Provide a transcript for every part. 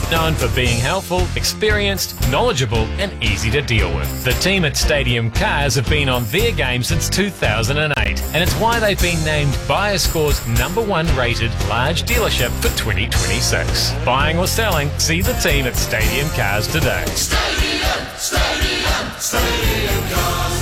known for being helpful, experienced, knowledgeable and easy to deal with. The team at Stadium Cars have been on their game since 2008, and it's why they've been named BuyerScore's #1 rated large dealership for 2026. Buying or selling, see the team at Stadium Cars today. Stadium Cars.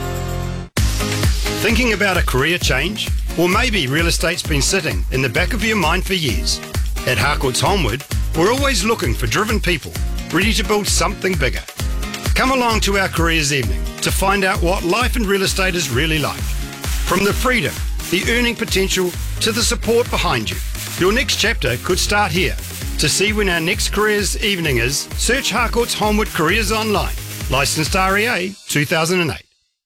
Thinking about a career change? Or maybe real estate's been sitting in the back of your mind for years. At Harcourts Holmwood, we're always looking for driven people, ready to build something bigger. Come along to our careers evening to find out what life in real estate is really like. From the freedom, the earning potential, to the support behind you. Your next chapter could start here. To see when our next careers evening is, search Harcourts Holmwood Careers online. Licensed REA 2008.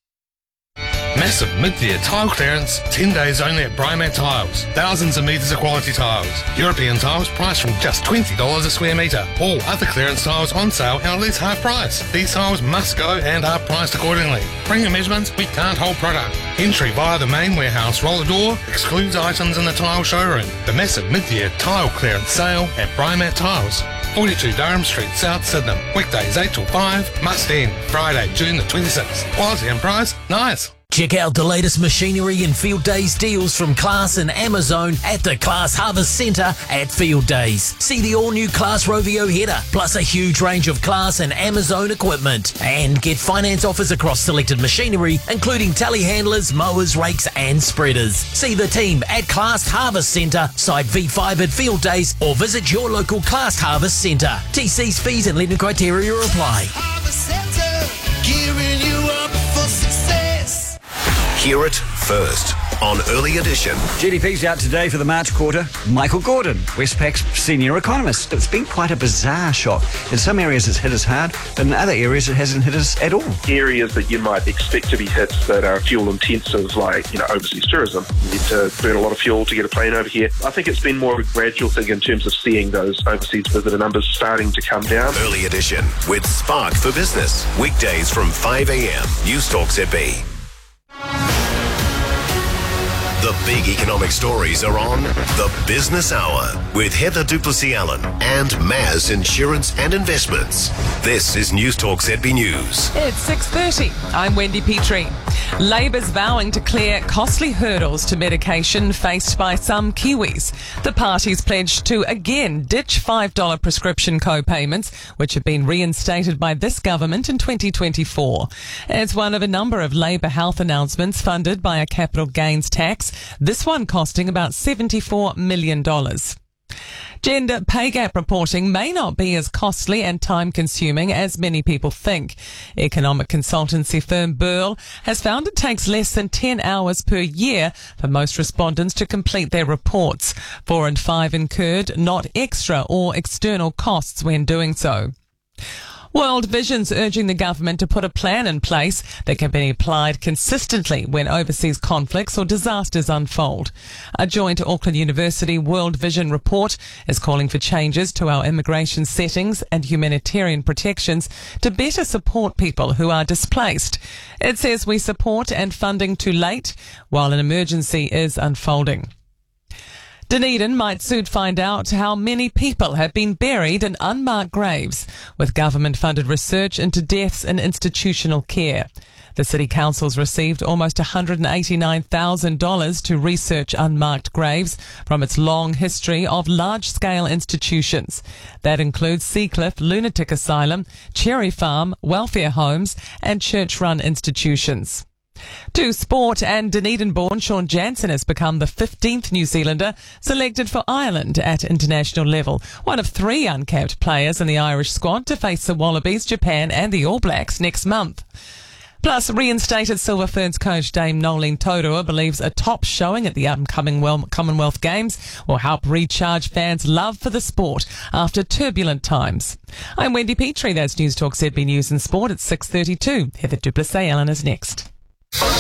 Massive mid-year tile clearance, 10 days only at Brymat Tiles. Thousands of metres of quality tiles. European tiles priced from just $20 a square metre. All other clearance tiles on sale and at least half price. These tiles must go and are priced accordingly. Bring your measurements, we can't hold product. Entry via the main warehouse roller door excludes items in the tile showroom. The massive mid-year tile clearance sale at Brymat Tiles. 42 Durham Street, South Sydenham. Weekdays 8 till 5, must end Friday, June the 26th. Quality and price, nice. Check out the latest machinery and Field Days deals from Class and Amazon at the Class Harvest Centre at Field Days. See the all-new Class Rovio header, plus a huge range of Class and Amazon equipment. And get finance offers across selected machinery, including telehandlers, mowers, rakes and spreaders. See the team at Class Harvest Centre, site V5 at Field Days, or visit your local Class Harvest Centre. TC's fees and lending criteria apply. Harvest Centre, gearing you up for success. Hear it first on Early Edition. GDP's out today for the March quarter. Michael Gordon, Westpac's senior economist. It's been quite a bizarre shock. In some areas it's hit us hard, but in other areas it hasn't hit us at all. Areas that you might expect to be hit that are fuel intensive, like, overseas tourism. You need to burn a lot of fuel to get a plane over here. I think it's been more of a gradual thing in terms of seeing those overseas visitor numbers starting to come down. Early Edition with Spark for Business. Weekdays from 5 a.m. News Talk ZB. The big economic stories are on The Business Hour with Heather Duplessis-Allen and Maz Insurance and Investments. This is News Talk ZB News. It's 6:30. I'm Wendy Petrie. Labour's vowing to clear costly hurdles to medication faced by some Kiwis. The party's pledged to again ditch $5 prescription co-payments, which have been reinstated by this government in 2024. It's one of a number of Labour health announcements funded by a capital gains tax, this one costing about $74 million. Gender pay gap reporting may not be as costly and time-consuming as many people think. Economic consultancy firm Burl has found it takes less than 10 hours per year for most respondents to complete their reports. 4 and 5 incurred not extra or external costs when doing so. World Vision's urging the government to put a plan in place that can be applied consistently when overseas conflicts or disasters unfold. A joint Auckland University World Vision report is calling for changes to our immigration settings and humanitarian protections to better support people who are displaced. It says we support and funding too late while an emergency is unfolding. Dunedin might soon find out how many people have been buried in unmarked graves, with government-funded research into deaths in institutional care. The City Council's received almost $189,000 to research unmarked graves from its long history of large-scale institutions. That includes Seacliff Lunatic Asylum, Cherry Farm, welfare homes and church-run institutions. To sport, and Dunedin-born Sean Jansen has become the 15th New Zealander selected for Ireland at international level, one of 3 uncapped players in the Irish squad to face the Wallabies, Japan and the All Blacks next month. Plus, reinstated Silver Ferns coach Dame Nolene Taurua believes a top showing at the upcoming Commonwealth Games will help recharge fans' love for the sport after turbulent times. I'm Wendy Petrie. That's News Talk ZB News and Sport at 6:32. Heather Duplessis-Allen is next.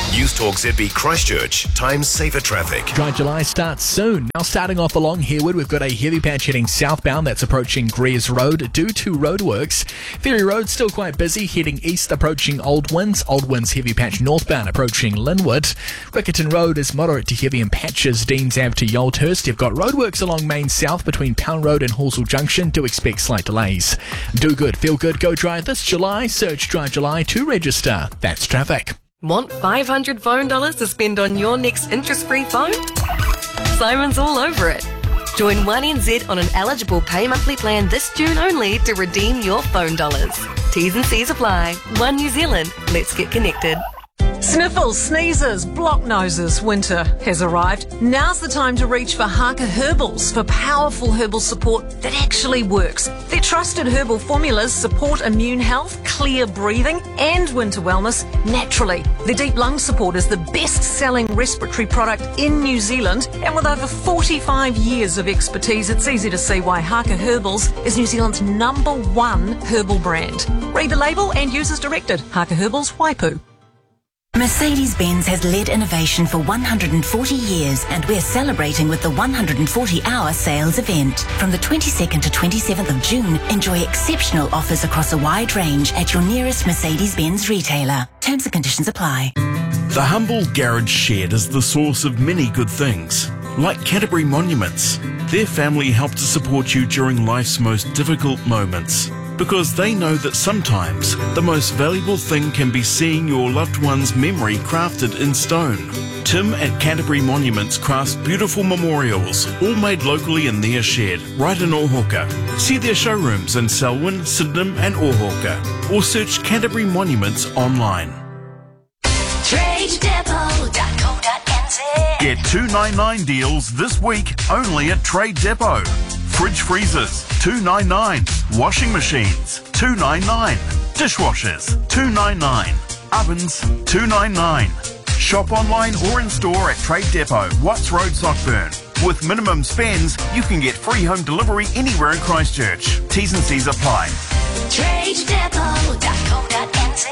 News Talk ZB Christchurch. Time saver traffic. Dry July starts soon. Now starting off along Harewood, we've got a heavy patch heading southbound that's approaching Greers Road due to roadworks. Ferry Road still quite busy heading east approaching Old Winds. Old Winds heavy patch northbound approaching Linwood. Rickerton Road is moderate to heavy in patches Deans Ave to Yoldhurst. You've got roadworks along Main South between Pound Road and Halsall Junction. Do expect slight delays. Do good, feel good, go dry this July. Search Dry July to register. That's traffic. Want $500 phone dollars to spend on your next interest-free phone? Simon's all over it. Join 1NZ on an eligible pay monthly plan this June only to redeem your phone dollars. T's and C's apply. One New Zealand. Let's get connected. Sniffles, sneezes, block noses, winter has arrived. Now's the time to reach for Haka Herbals for powerful herbal support that actually works. Their trusted herbal formulas support immune health, clear breathing and winter wellness naturally. Their deep lung support is the best-selling respiratory product in New Zealand, and with over 45 years of expertise, it's easy to see why Haka Herbals is New Zealand's #1 herbal brand. Read the label and use as directed. Haka Herbals, Waipu. Mercedes-Benz has led innovation for 140 years, and we're celebrating with the 140-hour sales event. From the 22nd to 27th of June, enjoy exceptional offers across a wide range at your nearest Mercedes-Benz retailer. Terms and conditions apply. The humble garage shed is the source of many good things, like Canterbury Monuments. Their family help to support you during life's most difficult moments, because they know that sometimes the most valuable thing can be seeing your loved one's memory crafted in stone. Tim at Canterbury Monuments crafts beautiful memorials, all made locally in their shed, right in Ohoka. See their showrooms in Selwyn, Sydenham and Ohoka, or search Canterbury Monuments online. TradeDepot.co.nz. Get $2.99 deals this week only at Trade Depot. Fridge freezers, $2.99. Washing machines, $2.99. Dishwashers, $2.99. Ovens, $2.99. Shop online or in store at Trade Depot, Watts Road, Sockburn. With minimum spends, you can get free home delivery anywhere in Christchurch. T's and C's apply. TradeDepot.co.nz.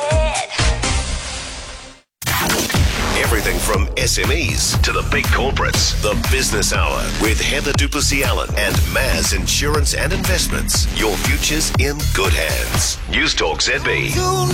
Everything from SMEs to the big corporates. The Business Hour with Heather Duplessis-Allen and Maz Insurance and Investments. Your future's in good hands. News Talk ZB.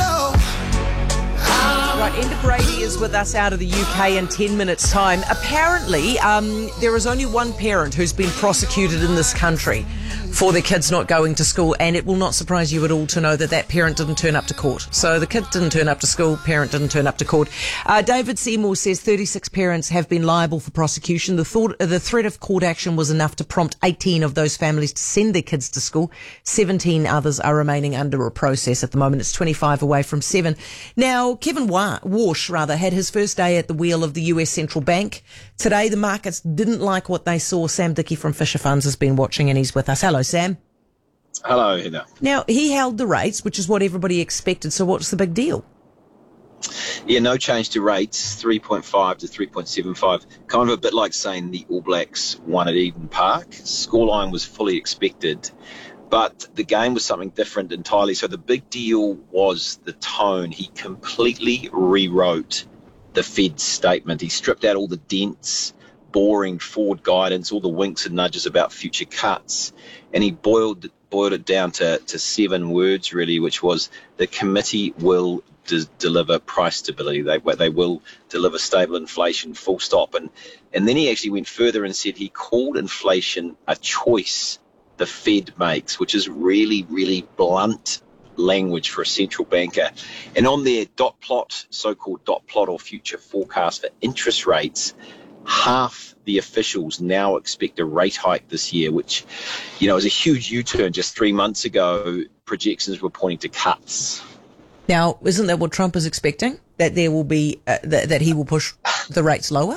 Right, Enda Brady is with us out of the UK in 10 minutes' time. Apparently, there is only one parent who's been prosecuted in this country for their kids not going to school, and it will not surprise you at all to know that that parent didn't turn up to court. So the kid didn't turn up to school, parent didn't turn up to court. David Seymour says 36 parents have been liable for prosecution. The threat of court action was enough to prompt 18 of those families to send their kids to school. 17 others are remaining under a process at the moment. It's 25 away from 7. Now, Kevin Walsh had his first day at the wheel of the US Central Bank. Today, the markets didn't like what they saw. Sam Dickey from Fisher Funds has been watching and he's with us. Hello, Sam. Hello, Heather. Now, he held the rates, which is what everybody expected. So what's the big deal? Yeah, no change to rates, 3.5 to 3.75. Kind of a bit like saying the All Blacks won at Eden Park. Scoreline was fully expected, but the game was something different entirely. So the big deal was the tone. He completely rewrote the Fed's statement. He stripped out all the dense, boring forward guidance, all the winks and nudges about future cuts, and he boiled it down to 7 words, really, which was the committee will deliver price stability. They will deliver stable inflation, full stop. And then he actually went further and said he called inflation a choice the Fed makes, which is really, really blunt language for a central banker. And on their dot plot, so-called dot plot or future forecast for interest rates, half the officials now expect a rate hike this year, which, is a huge U-turn. Just 3 months ago, projections were pointing to cuts. Now, isn't that what Trump is expecting? That there will be that he will push the rates lower?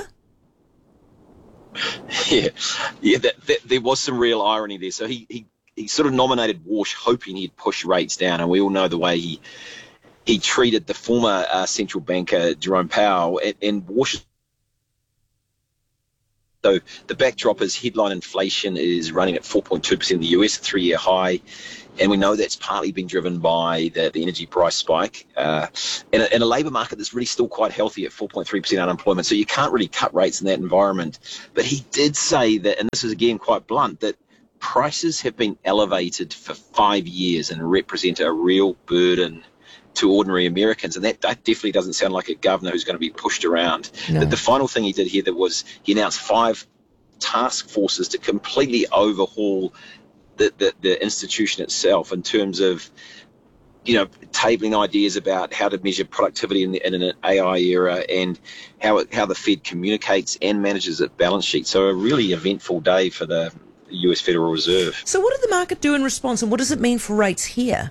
Yeah, there was some real irony there. So he sort of nominated Walsh hoping he'd push rates down, and we all know the way he treated the former central banker Jerome Powell, and Walsh. So the backdrop is headline inflation is running at 4.2% in the US, a 3-year high. And we know that's partly been driven by the energy price spike in a labour market that's really still quite healthy at 4.3% unemployment. So you can't really cut rates in that environment. But he did say that, and this is again quite blunt, that prices have been elevated for 5 years and represent a real burden to ordinary Americans. And that definitely doesn't sound like a governor who's going to be pushed around. No. The final thing he did here was he announced 5 task forces to completely overhaul the institution itself in terms of, tabling ideas about how to measure productivity in an AI era and how the Fed communicates and manages its balance sheet. So a really eventful day for the US Federal Reserve. So what did the market do in response, and what does it mean for rates here?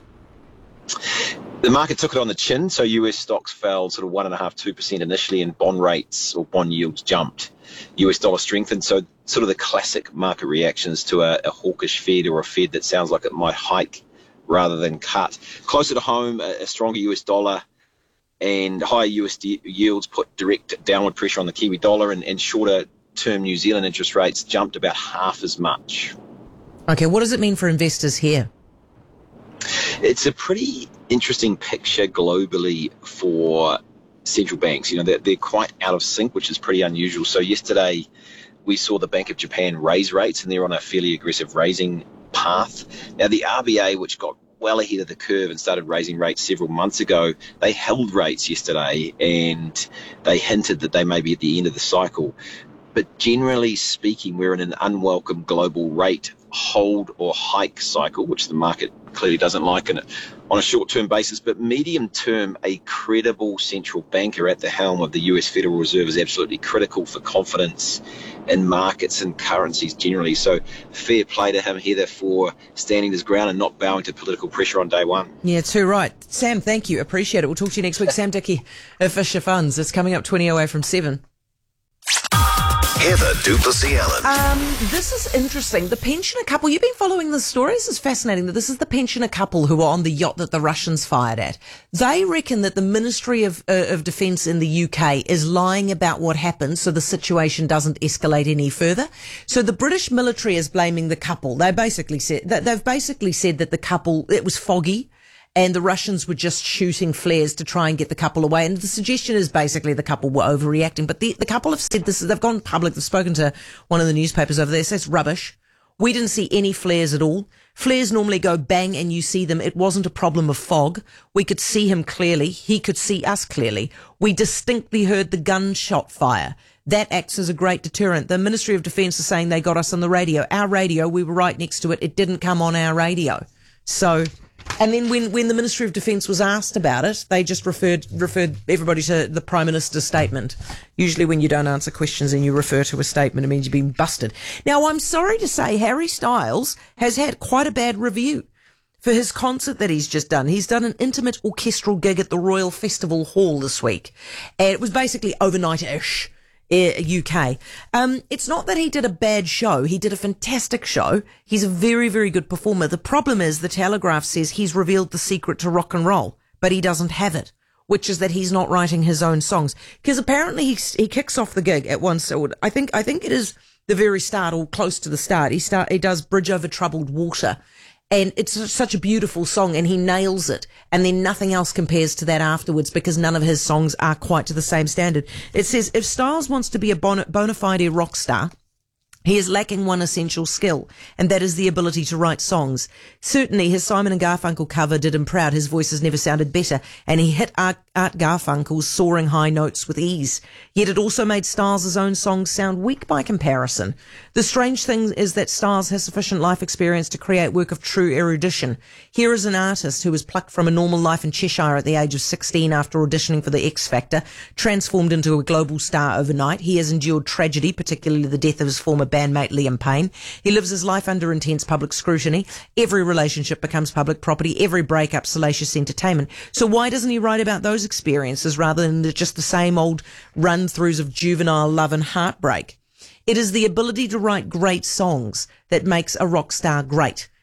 The market took it on the chin, so US stocks fell sort of 1.5–2% initially, and bond rates or bond yields jumped. US dollar strengthened, so sort of the classic market reactions to a hawkish Fed, or a Fed that sounds like it might hike rather than cut. Closer to home, a stronger US dollar and higher USD yields put direct downward pressure on the Kiwi dollar, and shorter-term New Zealand interest rates jumped about half as much. Okay, what does it mean for investors here? It's a pretty interesting picture globally for central banks. They're quite out of sync, which is pretty unusual. So yesterday we saw the Bank of Japan raise rates, and they're on a fairly aggressive raising path. Now the RBA, which got well ahead of the curve and started raising rates several months ago, they held rates yesterday, and they hinted that they may be at the end of the cycle. But generally speaking, we're in an unwelcome global rate hold or hike cycle, which the market clearly doesn't like on a short-term basis. But medium-term, a credible central banker at the helm of the US Federal Reserve is absolutely critical for confidence in markets and currencies generally. So fair play to him, Heather, for standing his ground and not bowing to political pressure on day one. Yeah, too right. Sam, thank you. Appreciate it. We'll talk to you next week. Sam Dickey of Fisher Funds. It's coming up 20 away from 7. Heather Duplessis Allen. This is interesting. The pensioner couple, you've been following this story. This is fascinating that this is the pensioner couple who are on the yacht that the Russians fired at. They reckon that the Ministry of Defence in the UK is lying about what happened so the situation doesn't escalate any further. So the British military is blaming the couple. They've basically said that the couple, it was foggy, and the Russians were just shooting flares to try and get the couple away. And the suggestion is basically the couple were overreacting. But the couple have said this, they've gone public, they've spoken to one of the newspapers over there, says rubbish. We didn't see any flares at all. Flares normally go bang and you see them. It wasn't a problem of fog. We could see him clearly. He could see us clearly. We distinctly heard the gunshot fire. That acts as a great deterrent. The Ministry of Defence is saying they got us on the radio. Our radio, we were right next to it. It didn't come on our radio. So... And then when the Ministry of Defence was asked about it, they just referred everybody to the Prime Minister's statement. Usually when you don't answer questions and you refer to a statement, it means you've been busted. Now, I'm sorry to say Harry Styles has had quite a bad review for his concert that he's just done. He's done an intimate orchestral gig at the Royal Festival Hall this week. And it was basically overnight-ish. UK. It's not that he did a bad show. He did a fantastic show. He's a very, very good performer. The problem is the Telegraph says he's revealed the secret to rock and roll, but he doesn't have it, which is that he's not writing his own songs. Because apparently he kicks off the gig at once. So I think it is the very start or close to the start. He does Bridge Over Troubled Water. And it's such a beautiful song, and he nails it. And then nothing else compares to that afterwards, because none of his songs are quite to the same standard. It says, if Styles wants to be a bona fide rock star, he is lacking one essential skill, and that is the ability to write songs. Certainly, his Simon and Garfunkel cover did him proud. His voice has never sounded better, and he hit Art Garfunkel's soaring high notes with ease. Yet it also made Styles' own songs sound weak by comparison. The strange thing is that Styles has sufficient life experience to create work of true erudition. Here is an artist who was plucked from a normal life in Cheshire at the age of 16 after auditioning for the X Factor, transformed into a global star overnight. He has endured tragedy, particularly the death of his former bandmate Liam Payne. He lives his life under intense public scrutiny. Every relationship becomes public property, every breakup salacious entertainment. So why doesn't he write about those experiences rather than just the same old run-throughs of juvenile love and heartbreak? It is the ability to write great songs that makes a rock star great.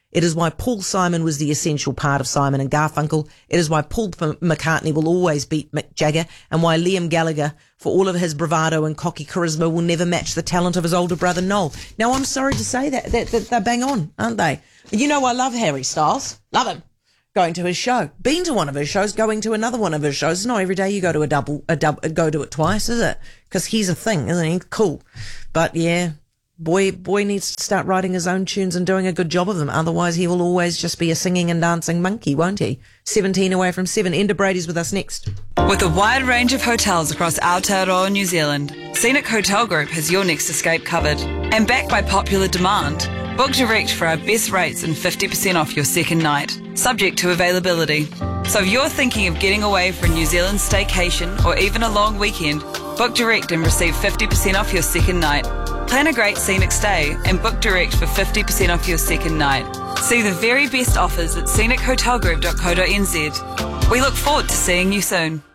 It is why Paul Simon was the essential part of Simon and Garfunkel. It is why Paul McCartney will always beat Mick Jagger, and why Liam Gallagher, for all of his bravado and cocky charisma, will never match the talent of his older brother Noel. Now, I'm sorry to say that they're bang on, aren't they? You know, I love Harry Styles. Love him. Going to his show. Been to one of his shows, going to another one of his shows. It's not every day you go to go to it twice, is it? Because he's a thing, isn't he? Cool. But yeah, boy needs to start writing his own tunes and doing a good job of them. Otherwise, he will always just be a singing and dancing monkey, won't he? 17 away from 7. Enda Brady's with us next. With a wide range of hotels across Aotearoa, New Zealand, Scenic Hotel Group has your next escape covered. And backed by popular demand, book direct for our best rates and 50% off your second night, subject to availability. So if you're thinking of getting away for a New Zealand staycation or even a long weekend, book direct and receive 50% off your second night. Plan a great scenic stay and book direct for 50% off your second night. See the very best offers at scenichotelgroup.co.nz. We look forward to seeing you soon.